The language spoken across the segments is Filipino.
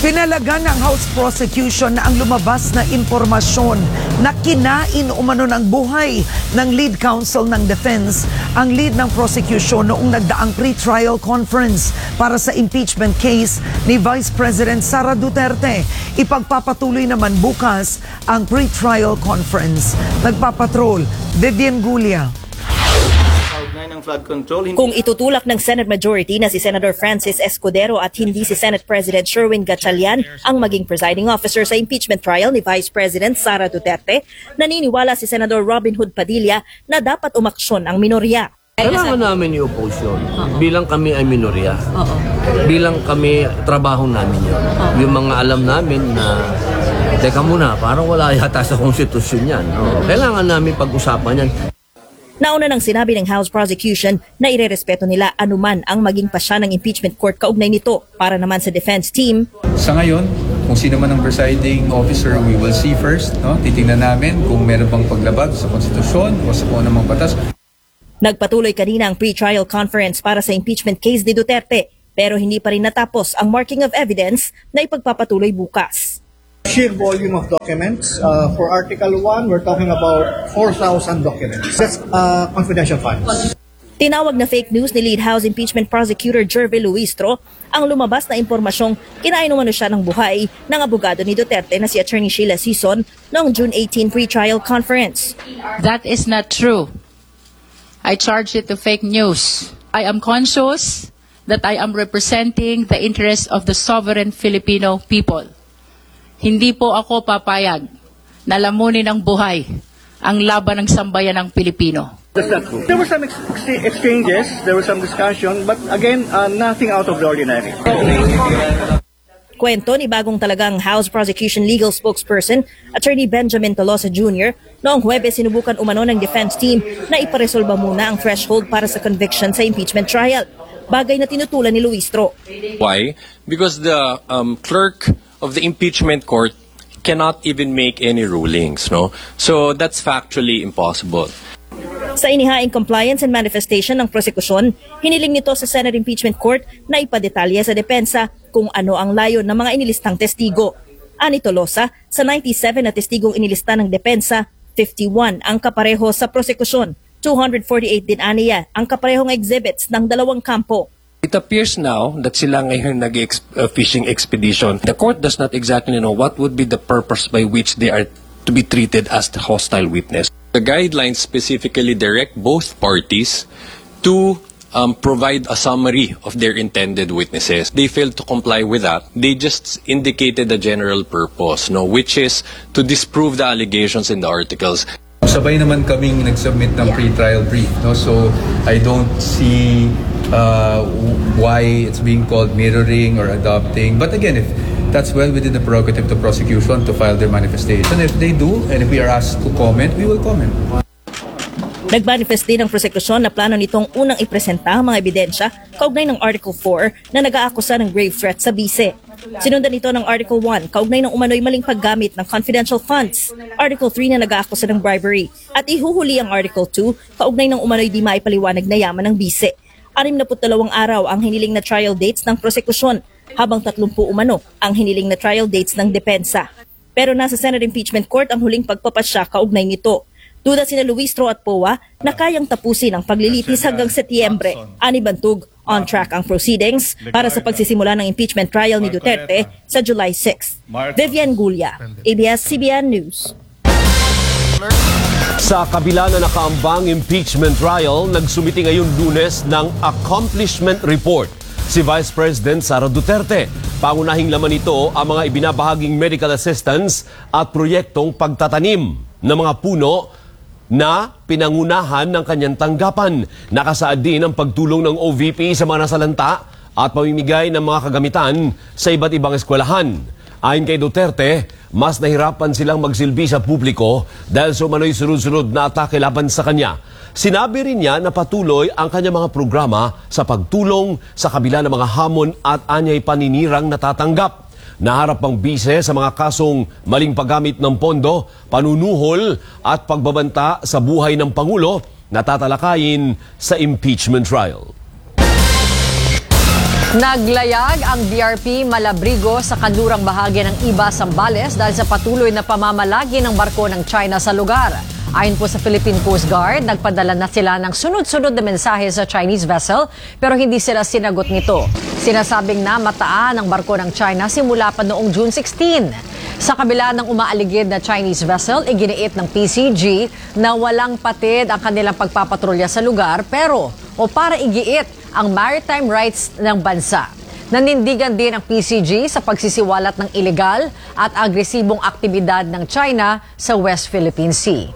Pinalaga ng House Prosecution na ang lumabas na impormasyon na kinain umano ng buhay ng lead counsel ng defense ang lead ng prosecution noong nagdaang pre-trial conference para sa impeachment case ni Vice President Sara Duterte. Ipagpapatuloy naman bukas ang pre-trial conference. Nagpapatrol, Vivian Gulia. Kung itutulak ng Senate Majority na si Senator Francis Escudero at hindi si Senate President Sherwin Gatchalian ang maging presiding officer sa impeachment trial ni Vice President Sara Duterte, naniniwala si Senator Robin Hood Padilla na dapat umaksyon ang minorya. Kailangan namin yung opposition. Bilang kami ay minorya. Bilang kami, trabaho namin yun. Yung mga alam namin na, teka muna, parang wala yata sa konstitusyon yan. Kailangan namin pag-usapan yan. Nauna nang sinabi ng House Prosecution na irerespeto nila anuman ang maging pasya ng impeachment court kaugnay nito. Para naman sa defense team, sa ngayon, kung sino man ang presiding officer, we will see first. Titingnan namin kung meron bang paglabag sa konstitusyon o sa kung anumang batas. Nagpatuloy kanina ang pre-trial conference para sa impeachment case ni Duterte, pero hindi pa rin natapos ang marking of evidence na ipagpapatuloy bukas. Sheer volume of documents. For Article 1, we're talking about 4,000 documents. That's confidential files. Tinawag na fake news ni Lead House Impeachment Prosecutor Jervy Luistro ang lumabas na impormasyong kinain umano siya ng buhay ng abogado ni Duterte na si Attorney Sheila Sison noong June 18 pre-trial conference. That is not true. I charge it to fake news. I am conscious that I am representing the interests of the sovereign Filipino people. Hindi po ako papayag na lamunin ng buhay ang laban ng sambayan ng Pilipino. That's not true. There were some exchanges, there was some discussion, but again, nothing out of the ordinary. Kwento ni bagong talagang House Prosecution Legal Spokesperson, Attorney Benjamin Tolosa Jr., noong Huwebes sinubukan umano ng defense team na iparesolba muna ang threshold para sa conviction sa impeachment trial. Bagay na tinutulan ni Luistro. Why? Because the clerk of the impeachment court cannot even make any rulings, no? So that's factually impossible. Sa inihaing compliance and manifestation ng prosekusyon, hiniling nito sa Senate Impeachment Court na ipadetalye sa depensa kung ano ang layon ng mga inilistang testigo. Ani Tolosa, sa 97 na testigong inilista ng depensa, 51 ang kapareho sa prosekusyon. 248 din aniya ang kaparehong exhibits ng dalawang kampo. It appears now that sila ngayon nag-fishing expedition. The court does not exactly know what would be the purpose by which they are to be treated as the hostile witness. The guidelines specifically direct both parties to provide a summary of their intended witnesses. They failed to comply with that. They just indicated the general purpose, which is to disprove the allegations in the articles. Sabay naman kaming nag-submit ng pre-trial brief. So I don't see why it's being called mirroring or adopting. But again, if that's well within the prerogative of the prosecution to file their manifestation. If they do, and if we are asked to comment, we will comment. Nagmanifest din ng prosekusyon na plano nitong unang ipresenta ang mga ebidensya kaugnay ng Article 4 na nag-aakusa ng grave threat sa bise. Sinundan ito ng Article 1 kaugnay ng umano'y maling paggamit ng confidential funds, Article 3 na nag-aakusa ng bribery, at ihuhuli ang Article 2 kaugnay ng umano'y di maipaliwanag na yaman ng bise. 62 araw ang hiniling na trial dates ng prosekusyon, habang 30 umano ang hiniling na trial dates ng depensa. Pero nasa Senate Impeachment Court ang huling pagpapasya kaugnay nito. Duda sina Luistro at Poa na kayang tapusin ang paglilitis hanggang Setyembre. Ani Bantug, on track ang proceedings para sa pagsisimula ng impeachment trial ni Duterte sa July 6. Vivian Gulia, ABS-CBN News. Sa kabila na nakaambang impeachment trial, nagsumiti ngayong Lunes ng accomplishment report si Vice President Sara Duterte. Pangunahing laman nito ang mga ibinabahaging medical assistance at proyektong pagtatanim ng mga puno na pinangunahan ng kanyang tanggapan. Nakasaad din ang pagtulong ng OVP sa mga nasalanta at pamimigay ng mga kagamitan sa iba't ibang eskwelahan. Ayon kay Duterte, mas nahirapan silang magsilbi sa publiko dahil sumano'y sunod-sunod na atake laban sa kanya. Sinabi rin niya na patuloy ang kanyang mga programa sa pagtulong sa kabila ng mga hamon at anyay paninirang natatanggap. Naharap ang bise sa mga kasong maling paggamit ng pondo, panunuhol at pagbabanta sa buhay ng Pangulo na tatalakayin sa impeachment trial. Naglayag ang BRP Malabrigo sa kanlurang bahagi ng Iba, Zambales dahil sa patuloy na pamamalagi ng barko ng China sa lugar. Ayon po sa Philippine Coast Guard, nagpadala na sila ng sunod-sunod na mensahe sa Chinese vessel pero hindi sila sinagot nito. Sinasabing namataan ang barko ng China simula pa noong June 16. Sa kabila ng umaaligid na Chinese vessel, iginiit ng PCG na walang patid ang kanilang pagpapatrolya sa lugar pero para igiit ang maritime rights ng bansa. Nanindigan din ang PCG sa pagsisiwalat ng ilegal at agresibong aktibidad ng China sa West Philippine Sea.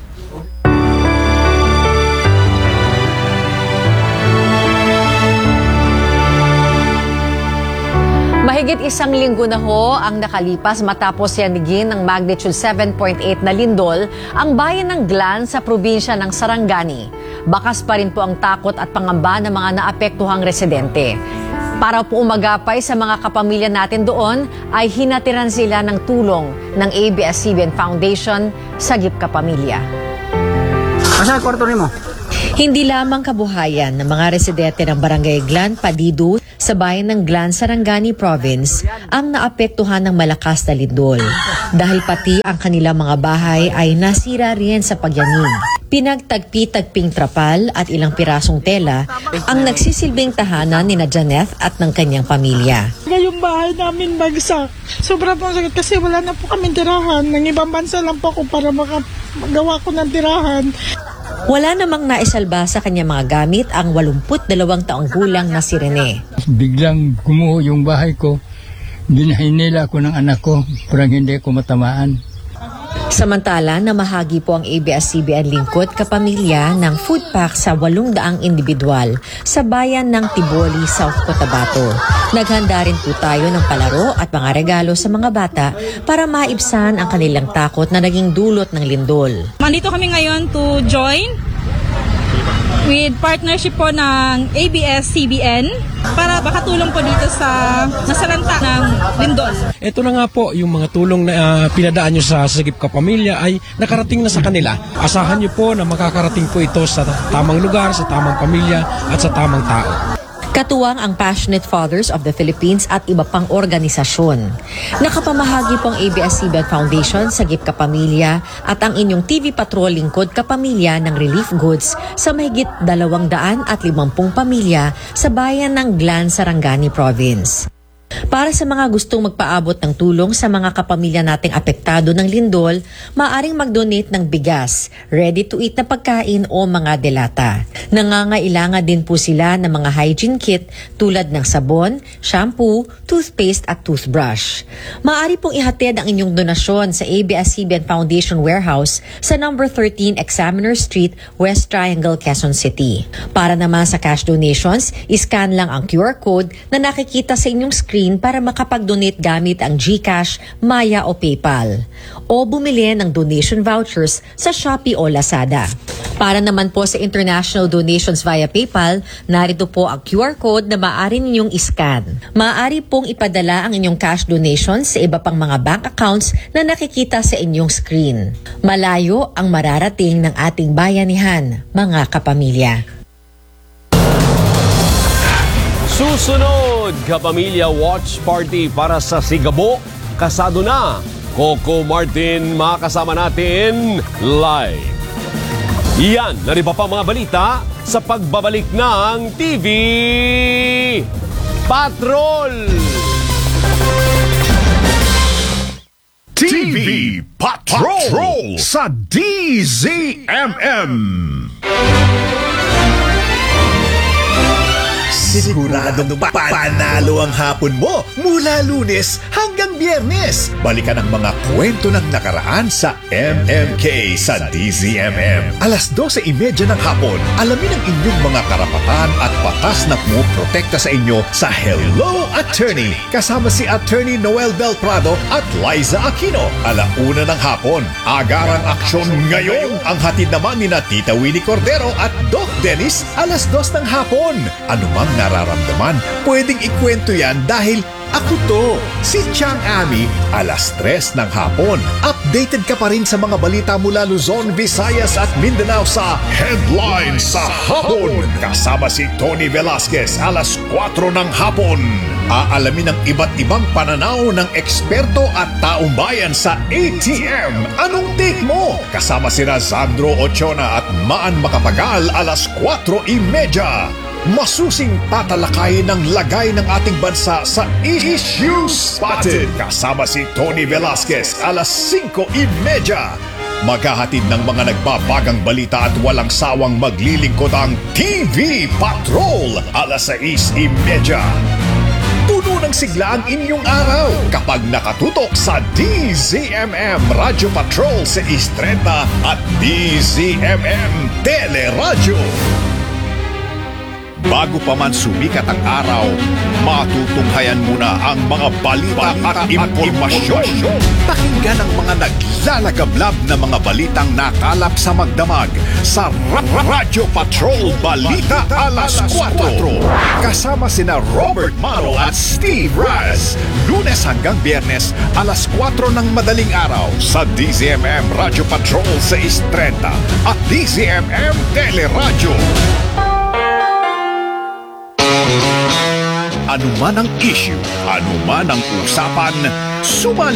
Mahigit isang linggo na ho ang nakalipas matapos yanigin ng magnitude 7.8 na lindol ang bayan ng Glan sa probinsya ng Sarangani. Bakas pa rin po ang takot at pangamba ng mga naapektuhang residente. Para po umagapay sa mga kapamilya natin doon, ay hinatiran sila ng tulong ng ABS-CBN Foundation Sagip Kapamilya. Asa kwarto nimo? Hindi lamang kabuhayan ng mga residente ng Barangay Glan, Padido sa bayan ng Glan, Sarangani Province ang naapektuhan ng malakas na lindol. Dahil pati ang kanilang mga bahay ay nasira rin sa pagyanig. Pinagtagpi-tagping trapal at ilang pirasong tela ang nagsisilbing tahanan ni Janeth at ng kanyang pamilya. Yung bahay namin bagsak. Sobrang pong sakit kasi wala na po kami tirahan. Nang ibang bansa lang po ako para magawa ko ng tirahan. Wala namang naisalba sa kanyang mga gamit ang 82 taong gulang na si Rene. Biglang gumuho yung bahay ko. Binahinila ko ng anak ko, parang hindi ko matamaan. Samantala, namahagi po ang ABS-CBN lingkod kapamilya ng food pack sa 800 individual sa bayan ng Tiboli, South Cotabato. Naghanda rin po tayo ng palaro at mga regalo sa mga bata para maibsan ang kanilang takot na naging dulot ng lindol. Nandito kami ngayon to join with partnership po ng ABS-CBN para makatulong po dito sa nasalanta ng lindol. Ito na nga po, yung mga tulong na pinadaan nyo sa Sagip Kapamilya ay nakarating na sa kanila. Asahan nyo po na makakarating po ito sa tamang lugar, sa tamang pamilya at sa tamang tao. Katuwang ang Passionate Fathers of the Philippines at iba pang organisasyon. Nakapamahagi po ang ABS-CBN Foundation Sagip Kapamilya at ang inyong TV Patrol Lingkod Kapamilya ng relief goods sa mahigit 250 pamilya sa bayan ng Glan, Sarangani Province. Para sa mga gustong magpaabot ng tulong sa mga kapamilya nating apektado ng lindol, maaaring mag-donate ng bigas, ready-to-eat na pagkain o mga delata. Nangangailangan din po sila ng mga hygiene kit tulad ng sabon, shampoo, toothpaste at toothbrush. Maaari pong ihatid ang inyong donasyon sa ABS-CBN Foundation Warehouse sa number 13 Examiner Street, West Triangle, Quezon City. Para naman sa cash donations, iscan lang ang QR code na nakikita sa inyong screen para makapag-donate gamit ang GCash, Maya o PayPal. O bumili ng donation vouchers sa Shopee o Lazada. Para naman po sa international donations via PayPal, narito po ang QR code na maaari ninyong iscan. Maaari pong ipadala ang inyong cash donations sa iba pang mga bank accounts na nakikita sa inyong screen. Malayo ang mararating ng ating bayanihan, mga kapamilya. Susunod, Kapamilya Watch Party para sa Sigabo. Kasado na, Coco Martin, makasama natin live. Iyan, nariba pa mga balita sa pagbabalik ng TV Patrol. TV Patrol sa DZMM. Siguradong panalo ang hapon mo mula Lunes hanggang Biyernes. Balikan ang mga kwento ng nakaraan sa MMK sa DZMM. Alas 12:30 ng hapon, alamin ang inyong mga karapatan at batas na pumoprotekta sa inyo sa Hello Attorney. Kasama si Attorney Noel Del Prado at Liza Aquino. 1:00 ng hapon, agarang aksyon ngayon. Ang hatid naman ni Tita Winnie Cordero at Doc Dennis, alas 2 ng hapon. Anumang nararamdaman, pwedeng ikwento yan dahil ako to, si Chang Ami, alas 3 ng hapon. Updated ka pa rin sa mga balita mula Luzon, Visayas at Mindanao sa Headlines sa Hapon. Kasama si Tony Velasquez, alas 4 ng hapon. Aalamin ang iba't ibang pananaw ng eksperto at taong bayan sa ATM. Anong take mo? Kasama sina Sandro Ochona at Maan Makapagal, alas 4:30. Masusing tatalakayin ng lagay ng ating bansa sa Issue Spotted. Kasama si Tony Velasquez, alas 5:30. Maghahatid ng mga nagbabagang balita at walang sawang maglilingkod ang TV Patrol, alas 6:30. Puno ng sigla ang inyong araw kapag nakatutok sa DZMM Radio Patrol sa 6:30 at DZMM Teleradyo. Bago pa man sumikat ang araw, matutunghayan muna ang mga balita at impormasyon. Pakinggan ang mga naglalagablab na mga balitang nakalap sa magdamag sa Radio Patrol Balita alas 4. Kasama sina Robert Maro at Steve Raz. Lunes hanggang Biyernes, alas 4 ng madaling araw sa DZMM Radio Patrol sa 6:30 at DZMM Teleradyo. Ano man ang issue, ano man ang usapan, sumali